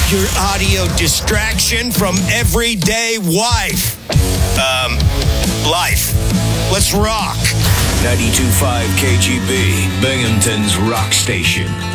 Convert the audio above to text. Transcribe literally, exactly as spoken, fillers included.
Your audio distraction from everyday wife. Um, life. Let's rock. ninety-two point five K G B, Binghamton's rock station.